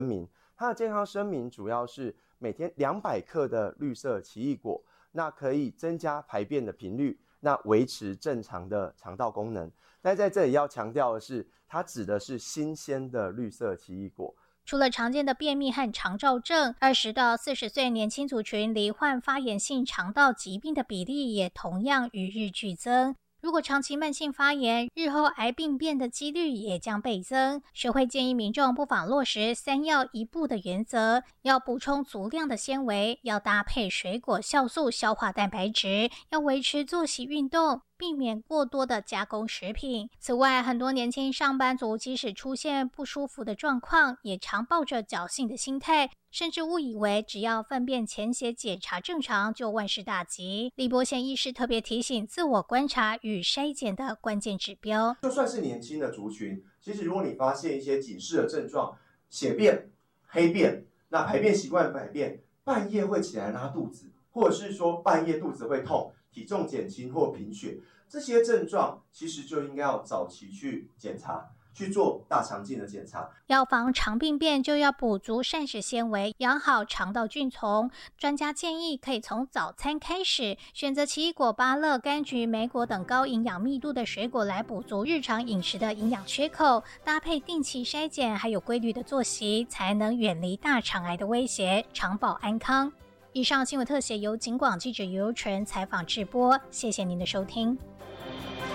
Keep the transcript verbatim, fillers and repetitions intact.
明，它的健康声明主要是每天两百克的绿色奇异果，那可以增加排便的频率，那维持正常的肠道功能。但在这里要强调的是，它指的是新鲜的绿色奇异果。 除了常见的便秘和肠燥症，二十到四十岁年轻族群罹患发炎性肠道疾病的比例也同样与日俱增。如果长期慢性发炎，日后癌病变的几率也将倍增。学会建议民众不妨落实三要一不的原则，要补充足量的纤维，要搭配水果酵素消化蛋白质，要维持作息运动，避免过多的加工食品。此外，很多年轻上班族即使出现不舒服的状况，也常抱着侥幸的心态，甚至误以为只要粪便潜血检查正常就万事大吉。李伯贤医师特别提醒自我观察与筛检的关键指标。 就算是年轻的族群，其实如果你发现一些警示的症状，血便、黑便，那排便习惯改变，半夜会起来拉肚子，或者是说半夜肚子会痛，体重减轻或贫血，这些症状其实就应该要早期去检查，去做大肠镜的检查。 要防肠病变，就要补足膳食纤维，养好肠道菌丛。专家建议可以从早餐开始，选择奇异果、芭乐、柑橘、莓果等高营养密度的水果来补足日常饮食的营养缺口，搭配定期筛检，还有规律的作息，才能远离大肠癌的威胁，长保安康。以上新闻特写由警广记者尤纯采访制播，谢谢您的收听。